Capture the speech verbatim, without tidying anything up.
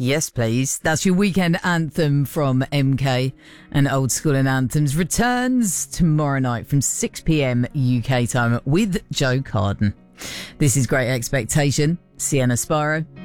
Yes, please. That's your weekend anthem from M K, and Old School and Anthems returns tomorrow night from six p.m. U K time with Joe Carden. This is Great Expectation, Sienna Sparrow.